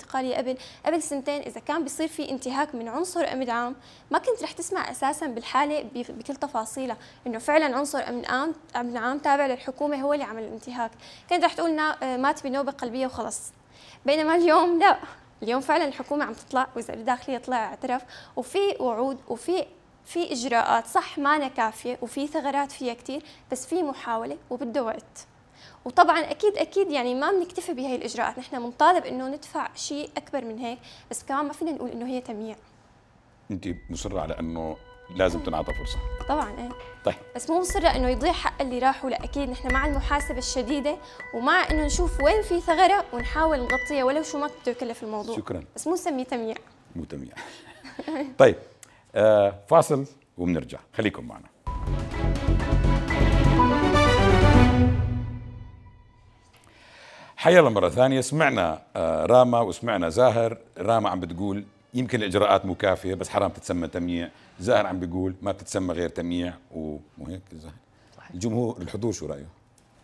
انتقاليه قبل سنتين اذا كان بيصير في انتهاك من عنصر امن عام، ما كنت رح تسمع اساسا بالحاله بكل تفاصيلها انه فعلا عنصر امن عام تابع للحكومه هو اللي عمل الانتهاك، كنت رح تقول مات بنوبه قلبيه وخلص. بينما اليوم لا، اليوم فعلا الحكومه عم تطلع، وزير الداخليه طلع اعترف، وفي وعود وفي اجراءات صح مانا كافيه وفي ثغرات فيها كثير، بس في محاوله وبده وقت. وطبعا اكيد يعني ما بنكتفي بهي الاجراءات، نحن بنطالب انه ندفع شيء اكبر من هيك، بس كمان ما فينا نقول انه هي تمييع. انت مصره على انه لازم تنعطى فرصه؟ طبعا ايه. طيب بس مو مصره انه يضيع حق اللي راحوا، لا اكيد نحن مع المحاسبه الشديده، ومع انه نشوف وين في ثغره ونحاول نغطيها ولو شو ما بده يكلف الموضوع. شكرا. بس مو نسميه تمييع. مو تمييع. طيب فاصل وبنرجع، خليكم معنا. حيا الله مرة ثانية. سمعنا راما وسمعنا زاهر. راما عم بتقول يمكن الإجراءات مو كافية بس حرام تتسمى تمييع. زاهر عم بيقول ما بتتسمى غير تمييع وهيك. زاهر الجمهور الحضور شو رأيه؟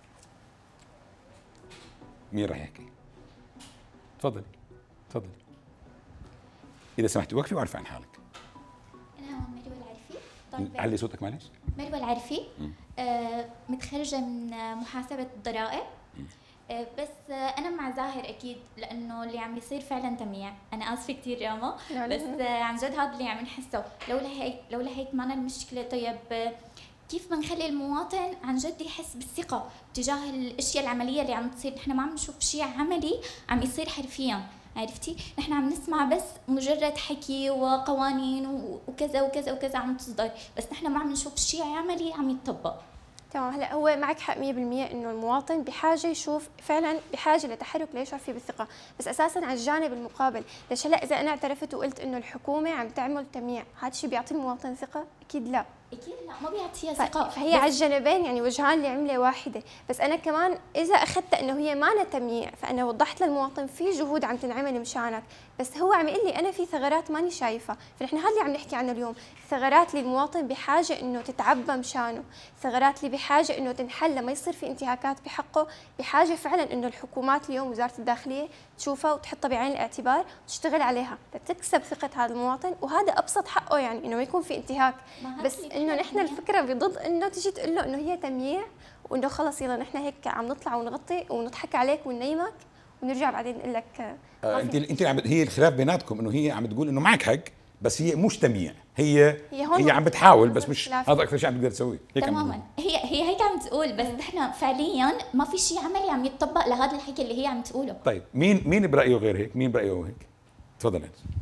مين راح يحكي؟ تفضلي تفضلي. إذا سمحتي وقفي وعرفي عن حالك. أنا مروة العرفي. علي صوتك معلش. مروة العرفي، متخرجة من محاسبة الضرائب. بس أنا مع زاهر أكيد، لأنه اللي عم يصير فعلا تمييع. أنا آسفة كثير راما، بس عن جد هذا اللي عم نحسه. لولا هيك معنا المشكلة. طيب كيف بنخلي المواطن عن جد يحس بالثقة تجاه الأشياء العملية اللي عم تصير؟ نحن ما عم نشوف شيء عملي عم يصير حرفيا، عرفتي؟ نحن عم نسمع بس مجرد حكي وقوانين وكذا وكذا وكذا عم تصدر، بس نحن ما عم نشوف شيء عملي عم يتطبق. تمام. هلا هو معك حق 100% انه المواطن بحاجه يشوف، فعلا بحاجه لتحرك ليشعر فيه بالثقه، بس اساسا على الجانب المقابل، ليش هلا اذا انا اعترفت وقلت انه الحكومه عم تعمل تمييع، هذا الشيء بيعطي المواطن ثقه؟ اكيد لا. اكيد لا، ما بيعطيها ثقه. فهي على الجانبين يعني وجهان لعمله واحده، بس انا كمان اذا اخذت انه هي ما تمييع، فانا وضحت للمواطن في جهود عم تنعمل مشانك، بس هو عم يقول لي انا في ثغرات ماني شايفه، فنحن هذا اللي عم نحكي عنه اليوم، الثغرات اللي المواطن بحاجه انه تتعبى مشانه، الثغرات اللي بحاجه انه تنحل لما يصير في انتهاكات بحقه، بحاجه فعلا انه الحكومات اليوم وزاره الداخليه تشوفها وتحطها بعين الاعتبار وتشتغل عليها لتكسب ثقه هذا المواطن، وهذا ابسط حقه يعني انه ما يكون في انتهاك. بس انه نحن الفكره بضد انه تيجي تقول له انه هي تمييع، وانه خلص يلا نحن هيك عم نطلع ونغطي ونضحك عليك وننيمك ونرجع بعدين نقول لك انت هي الخلاف بيناتكم انه هي عم تقول انه معك حق، بس هي مش تمييع، هي عم بتحاول بس مش هذا اكثر شيء عم تقدر تسويه. تماما، هي هيك عم تقول، بس نحن فعليا ما في شيء عملي عم يتطبق لهذا الحكي اللي هي عم تقوله. طيب مين برايه غير هيك؟ مين برايه هيك؟ تفضل.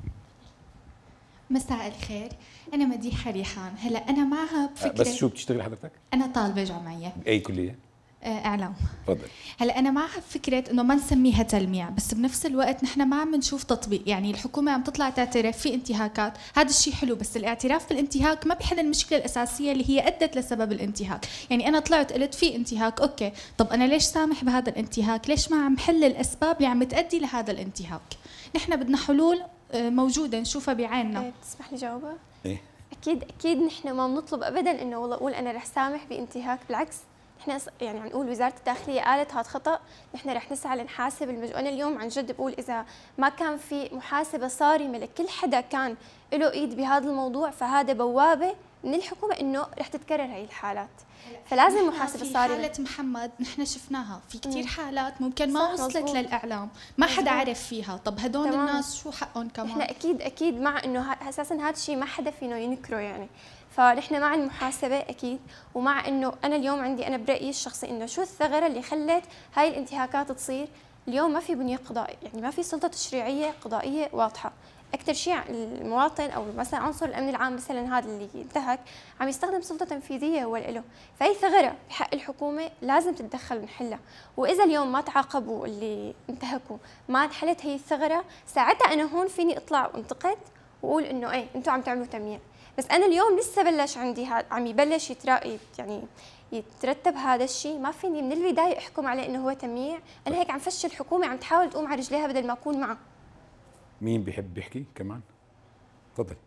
مساء الخير، أنا مديحة ريحان. هلا أنا معها بفكرة. بس شو بتشتغلي حضرتك؟ أنا طالبة جامعية. بأي كلية؟ إعلام. تفضل. هلا أنا معها بفكرة إنه ما نسميها تلميع، بس بنفس الوقت نحن ما عم نشوف تطبيق، يعني الحكومة عم تطلع تعترف في انتهاكات، هذا الشيء حلو، بس الاعتراف بالانتهاك ما بيحل المشكلة الأساسية اللي هي أدت لسبب الانتهاك، يعني أنا طلعت قلت في انتهاك، أوكي، طب أنا ليش سامح بهذا الانتهاك؟ ليش ما عم حل الأسباب اللي عم تؤدي لهذا الانتهاك؟ نحن بدنا حلول موجودة نشوفها بعيننا. تسمح لي جاوبها؟ إيه؟ اكيد نحن ما بنطلب ابدا انه والله اقول انا رح سامح بانتهاك، بالعكس نحن يعني عم نقول وزاره الداخليه قالت هذا خطا، نحن رح نسعى لنحاسب انا اليوم عن جد بقول اذا ما كان في محاسبه صارمه لكل حدا كان له ايد بهذا الموضوع، فهذا بوابه من الحكومه انه رح تتكرر هي الحالات، فلازم محاسبه صارمه. حالة محمد نحن شفناها في كثير حالات ممكن ما وصلت للاعلام، ما حدا عرف فيها، طب هدول الناس شو حقهم كمان؟ نحن اكيد مع انه اساسا هذا الشيء ما حدا فينا ينكره يعني، فنحن مع المحاسبه اكيد، ومع انه انا اليوم عندي انا برايي الشخصي انه شو الثغره اللي خلت هاي الانتهاكات تصير. اليوم ما في بنيه قضائيه، يعني ما في سلطه تشريعيه قضائيه واضحه، اكثر شيء المواطن او مثلا عنصر الامن العام مثلا هذا اللي انتهك عم يستخدم سلطه تنفيذيه هو له، فهي ثغره بحق الحكومه لازم تتدخل ونحلها، واذا اليوم ما تعاقبوا اللي انتهكوا، ما انحلت هي الثغره، ساعتها انا هون فيني اطلع وانتقد واقول انه ايه انتم عم تعملوا تمييع، بس انا اليوم لسه بلش عندي عم يبلش يعني يترتب هذا الشيء، ما فيني من البدايه احكم عليه انه هو تمييع، انا هيك عم فشل الحكومه عم تحاول تقوم على رجليها بدل ما اكون معها. مين بيحب يحكي كمان؟ تفضل.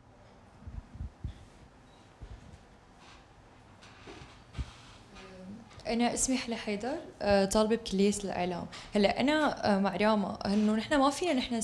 أنا اسمي حلا حيدر، طالبة بكلية الإعلام. هلا أنا مع راما إنه نحن ما فينا نحن